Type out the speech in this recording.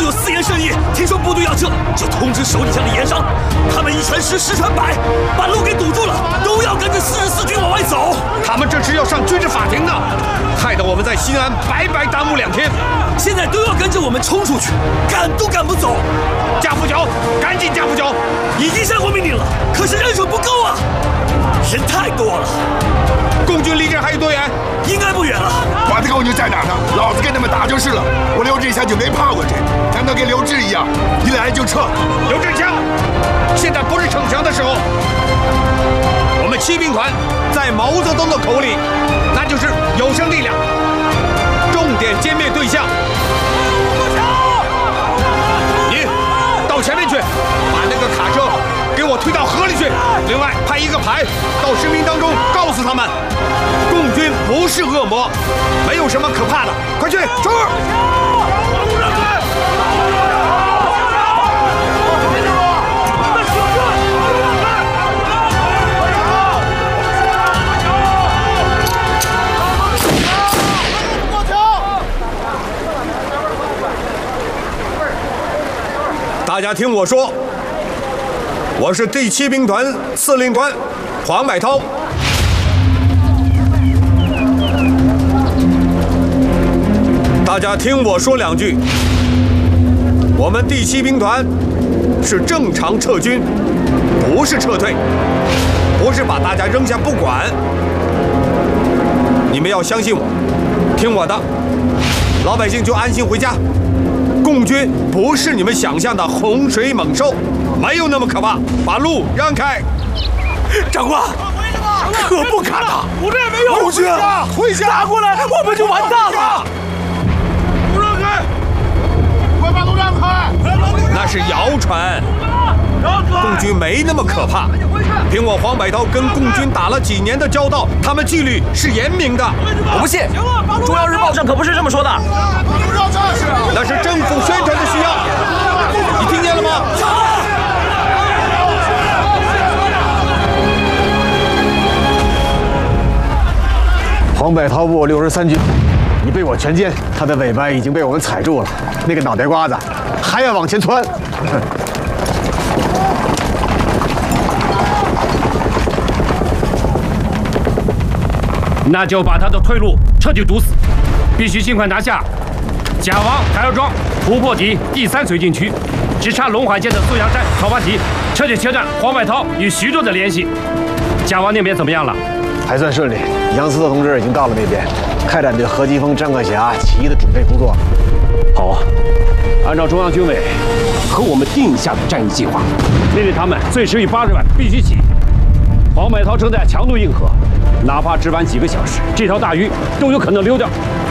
有私盐生意，听说部队要撤，就通知手底下的盐商，他们1传10，10传100，把路给堵住了，都要跟着44军往外走。 他们这是要上军事法庭的，害得我们在西安白白耽误2天。 现在都要跟着我们冲出去，赶都赶不走。 加浮脚，赶紧加浮脚！ 已经下过命令了，可是人手不够啊，人太多了。 共军离这还有多远？ 应该不远了。 管他共军在哪呢？老子跟他们打就是了。我刘志一下就没怕过谁，难道跟刘志一样，一来就撤？ 刘志强，现在不是逞强的时候。我们骑兵团在毛泽东的口里，那就是有生力量，重点歼灭对象。你到前面去，把那个卡车给我推到河里去。另外派一个排到士兵当中，告诉他们，共军不是恶魔，没有什么可怕的。快去，冲！大家听我说，我是第7兵团司令官黄百韬。大家听我说2句，我们第7兵团是正常撤军，不是撤退，不是把大家扔下不管。你们要相信我，听我的，老百姓就安心回家。共军不是你们想象的洪水猛兽，没有那么可怕，把路让开。 长官，可不敢啊！ 我这也没有。 共军啊， 回家打过来，我们就完蛋了。 路让开，快把路让开！ 那是谣传，共军没那么可怕。凭我黄百韬跟共军打了几年的交道，他们纪律是严明的。 我不信，中央日报上可不是这么说的。 那是政府宣传的需要，你听见了吗？ 黄百韬部63军已被我全歼，他的尾巴已经被我们踩住了，那个脑袋瓜子还要往前窜。 那就把他的退路彻底堵死，必须尽快拿下甲王台儿庄突破敌第3绥靖区，只差陇海舰的苏阳山讨伐敌，彻底切断黄百韬与徐州的联系。甲王那边怎么样了？ 还算顺利，杨思特同志已经到了那边，开展对何基峰、张克侠起义的准备工作。 好啊，按照中央军委和我们定下的战役计划，命令他们最迟于8日晚必须起义。黄百韬正在强度硬核，哪怕值班几个小时，这条大鱼都有可能溜掉。